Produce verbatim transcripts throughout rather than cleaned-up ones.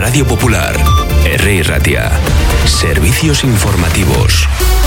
Radio Popular, Herri Ratia. Servicios informativos.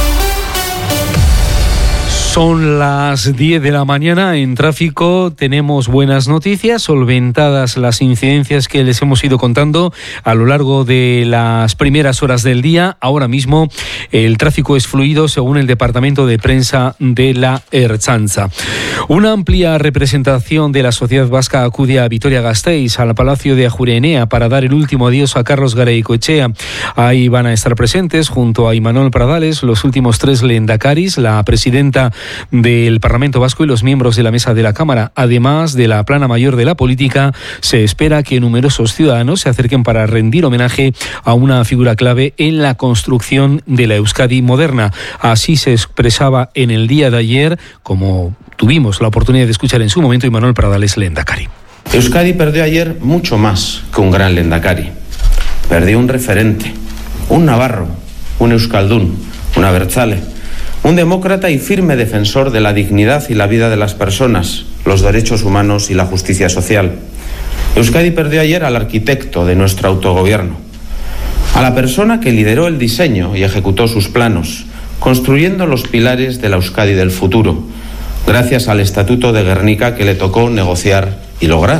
Son las diez de la mañana en tráfico. Tenemos buenas noticias, solventadas las incidencias que les hemos ido contando a lo largo de las primeras horas del día. Ahora mismo el tráfico es fluido según el Departamento de Prensa de la Ertzaintza. Una amplia representación de la sociedad vasca acude a Vitoria-Gasteiz, al Palacio de Ajuria Enea, para dar el último adiós a Carlos Garaikoetxea. Ahí van a estar presentes, junto a Imanol Pradales, los últimos tres lehendakaris, la presidenta del Parlamento Vasco y los miembros de la mesa de la Cámara. Además de la plana mayor de la política, se espera que numerosos ciudadanos se acerquen para rendir homenaje a una figura clave en la construcción de la Euskadi moderna. Así se expresaba en el día de ayer, como tuvimos la oportunidad de escuchar en su momento, Imanol Pradales, lehendakari. Euskadi perdió ayer mucho más que un gran lehendakari. Perdió un referente, un navarro, un euskaldún, un abertzale, un demócrata y firme defensor de la dignidad y la vida de las personas, los derechos humanos y la justicia social. Euskadi perdió ayer al arquitecto de nuestro autogobierno, a la persona que lideró el diseño y ejecutó sus planos, construyendo los pilares de la Euskadi del futuro, gracias al Estatuto de Gernika que le tocó negociar y lograr.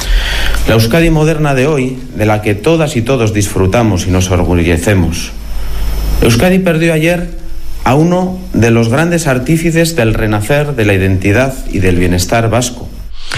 La Euskadi moderna de hoy, de la que todas y todos disfrutamos y nos orgullecemos. Euskadi perdió ayer a uno de los grandes artífices del renacer de la identidad y del bienestar vasco.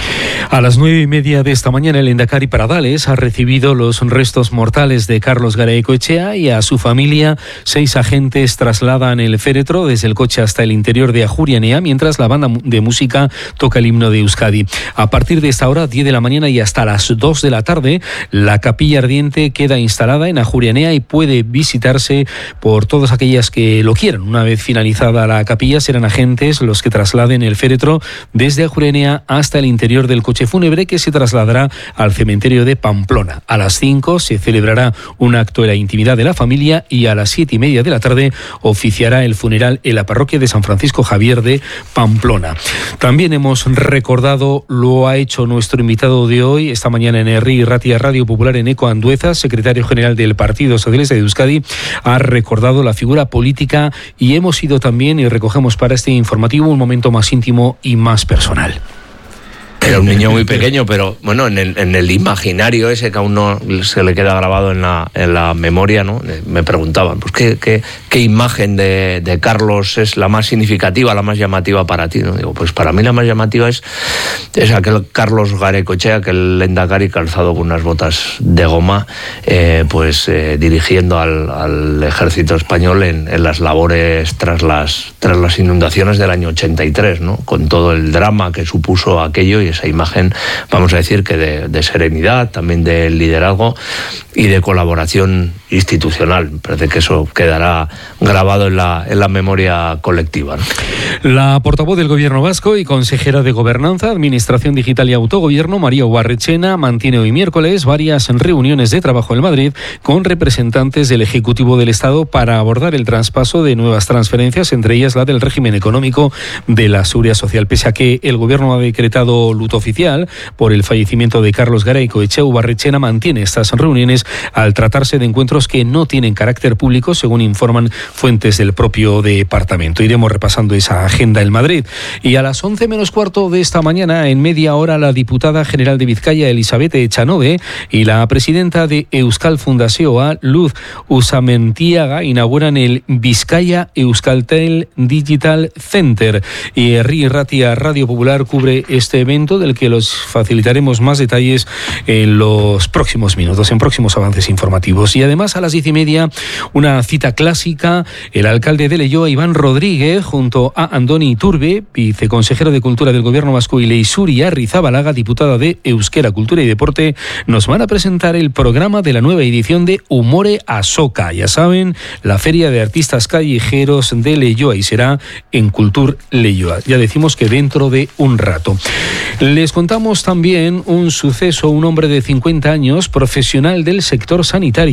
A las nueve y media de esta mañana, el lehendakari Pradales ha recibido los restos mortales de Carlos Garaikoetxea y a su familia. Seis agentes trasladan el féretro desde el coche hasta el interior de Ajuria Enea, mientras la banda de música toca el himno de Euskadi. A partir de esta hora, diez de la mañana y hasta las dos de la tarde, la capilla ardiente queda instalada en Ajuria Enea y puede visitarse por todas aquellas que lo quieran. Una vez finalizada la capilla, serán agentes los que trasladen el féretro desde Ajuria Enea hasta el interior del coche fúnebre, que se trasladará al cementerio de Pamplona. A las cinco se celebrará un acto en la intimidad de la familia y a las siete y media de la tarde oficiará el funeral en la parroquia de San Francisco Javier de Pamplona. También hemos recordado, lo ha hecho nuestro invitado de hoy, esta mañana en Herri Ratia Radio Popular, Eneco Andueza, secretario general del Partido Socialista de Euskadi, ha recordado la figura política y hemos ido también, y recogemos para este informativo, un momento más íntimo y más personal. Era un niño muy pequeño, pero bueno, en el, en el imaginario ese que a uno se le queda grabado en la, en la memoria, ¿no? Me preguntaban, pues ¿qué, qué, qué imagen de, de Carlos es la más significativa, la más llamativa para ti? ¿No? Digo, pues para mí la más llamativa es, es aquel Carlos Garaikoetxea, aquel lehendakari calzado con unas botas de goma, eh, pues eh, dirigiendo al, al ejército español en, en las labores tras las, tras las inundaciones del año ochenta y tres, ¿no? Con todo el drama que supuso aquello y esa imagen, vamos a decir que de, de serenidad, también de liderazgo y de colaboración institucional. Me parece que eso quedará grabado en la, en la memoria colectiva, ¿no? La portavoz del Gobierno vasco y consejera de Gobernanza, Administración Digital y Autogobierno, María Ubarretxena, mantiene hoy miércoles varias reuniones de trabajo en Madrid con representantes del Ejecutivo del Estado para abordar el traspaso de nuevas transferencias, entre ellas la del régimen económico de la Seguridad Social. Pese a que el Gobierno ha decretado luto oficial por el fallecimiento de Carlos Garaikoetxea, Ubarretxena mantiene estas reuniones al tratarse de encuentros que no tienen carácter público, según informan fuentes del propio departamento. Iremos repasando esa agenda en Madrid. Y a las once menos cuarto de esta mañana, en media hora, la diputada general de Vizcaya, Elizabeth Echanove, y la presidenta de Euskal Fundazioa, Luz Usamentiaga, inauguran el Vizcaya Euskaltel Digital Center. Y Herri Ratia Radio Popular cubre este evento, del que los facilitaremos más detalles en los próximos minutos, en próximos avances informativos. Y además, a las diez y media, una cita clásica, el alcalde de Leioa, Iván Rodríguez, junto a Andoni Iturbe, viceconsejero de Cultura del Gobierno Vasco, y Leisuri Arrizabalaga, diputada de Euskera, Cultura y Deporte, nos van a presentar el programa de la nueva edición de Humore Asoka. Ya saben, la feria de artistas callejeros de Leioa, y será en Cultur Leioa. Ya decimos que dentro de un rato. Les contamos también un suceso. Un hombre de cincuenta años, profesional del sector sanitario,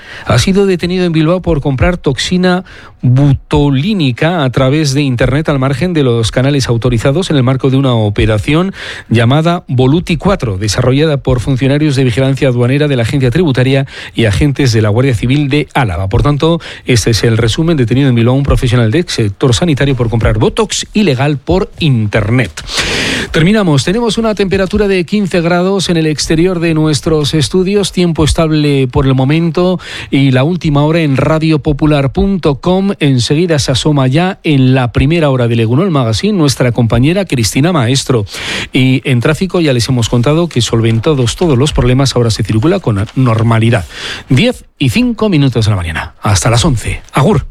ha sido detenido en Bilbao por comprar toxina butolínica a través de Internet al margen de los canales autorizados en el marco de una operación llamada Voluti cuatro, desarrollada por funcionarios de vigilancia aduanera de la Agencia Tributaria y agentes de la Guardia Civil de Álava. Por tanto, este es el resumen: detenido en Bilbao un profesional del sector sanitario por comprar Botox ilegal por Internet. Terminamos. Tenemos una temperatura de quince grados en el exterior de nuestros estudios, tiempo estable por el momento, y la última hora en radio popular punto com. Enseguida se asoma ya en la primera hora del Egunon Magazine nuestra compañera Cristina Maestro. Y en tráfico ya les hemos contado que solventados todos los problemas, ahora se circula con normalidad. diez y cinco minutos de la mañana. Hasta las once. Agur.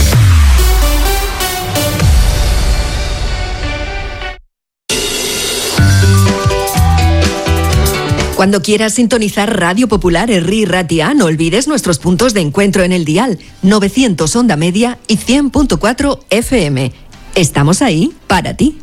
Cuando quieras sintonizar Radio Popular Herri Ratia, no olvides nuestros puntos de encuentro en el dial novecientos onda media y cien punto cuatro F M. Estamos ahí para ti.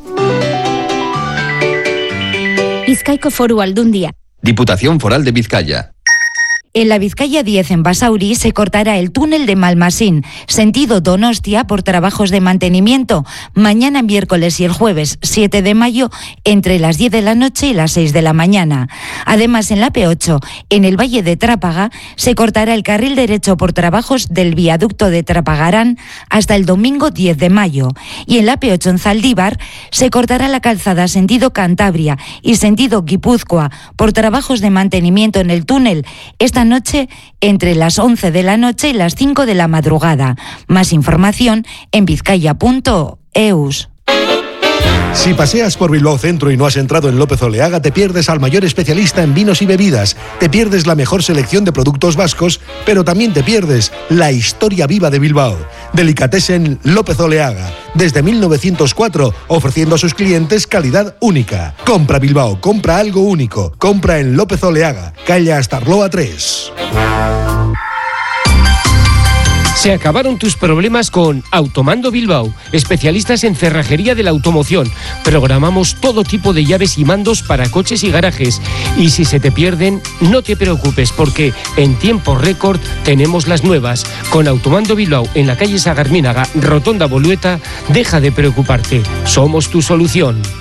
Bizkaiko Foru Aldundia. Diputación Foral de Vizcaya. En la Vizcaya diez en Basauri se cortará el túnel de Malmasín, sentido Donostia, por trabajos de mantenimiento, mañana miércoles y el jueves siete de mayo entre las diez de la noche y las seis de la mañana. Además, en la P ocho, en el Valle de Trápaga, se cortará el carril derecho por trabajos del viaducto de Trapagarán hasta el domingo diez de mayo. Y en la P ocho en Zaldívar se cortará la calzada sentido Cantabria y sentido Guipúzcoa por trabajos de mantenimiento en el túnel esta noche entre las once de la noche y las cinco de la madrugada. Más información en vizcaya punto eus. Si paseas por Bilbao Centro y no has entrado en López Oleaga, te pierdes al mayor especialista en vinos y bebidas, te pierdes la mejor selección de productos vascos, pero también te pierdes la historia viva de Bilbao. Delicatessen López Oleaga, desde mil novecientos cuatro, ofreciendo a sus clientes calidad única. Compra Bilbao, compra algo único, compra en López Oleaga, calle Astarloa tres. Se acabaron tus problemas con Automando Bilbao, especialistas en cerrajería de la automoción. Programamos todo tipo de llaves y mandos para coches y garajes. Y si se te pierden, no te preocupes, porque en tiempo récord tenemos las nuevas. Con Automando Bilbao en la calle Sagarminaga, Rotonda Bolueta, deja de preocuparte. Somos tu solución.